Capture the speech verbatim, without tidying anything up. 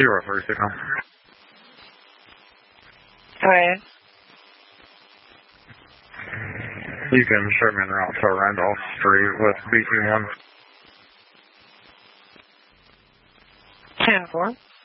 Zero three signal. Alright. You can show me en route to Randolph Street with B T one. ten four.